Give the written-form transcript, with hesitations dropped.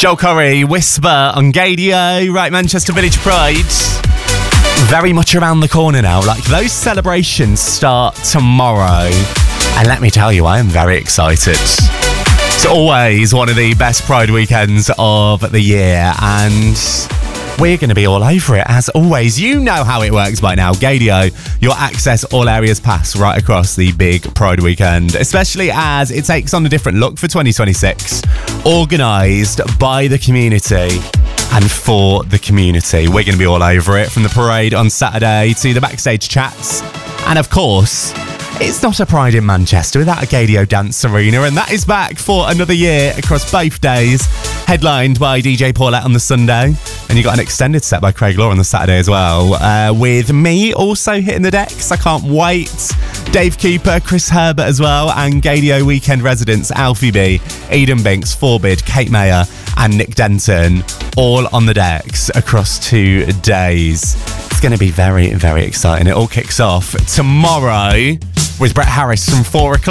Joel Corry, Whisper on Gadio, right, Manchester Village Pride. Very much around the corner now. Like, those celebrations start tomorrow. And let me tell you, I am very excited. It's always one of the best Pride weekends of the year. And we're going to be all over it, as always. You know how it works by now. Gadio, your access all areas pass right across the big Pride weekend, especially as it takes on a different look for 2026. Organised by the community and for the community. We're going to be all over it, from the parade on Saturday to the backstage chats. And of course, it's not a Pride in Manchester without a Gadio Dance Arena, and that is back for another year across both days, headlined by DJ Paulette on the Sunday, and you got an extended set by Craig Law on the Saturday as well, with me also hitting the decks. I can't wait. Dave Cooper, Chris Herbert as well, and Gadio weekend residents Alfie B, Eden Binks, Forbid, Kate Mayer and Nick Denton, all on the decks across 2 days. It's going to be very, very exciting. It all kicks off tomorrow with Brett Harris from 4 o'clock.